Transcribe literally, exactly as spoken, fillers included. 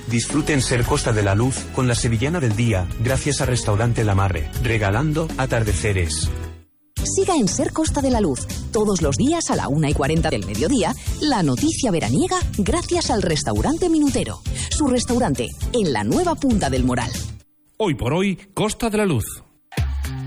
Disfruten Ser Costa de la Luz con la sevillana del día, gracias a Restaurante La Marre, regalando atardeceres. Siga en Ser Costa de la Luz, todos los días a la una y cuarenta del mediodía, la noticia veraniega gracias al Restaurante Minutero, su restaurante en la nueva Punta del Moral. Hoy por hoy, Costa de la Luz.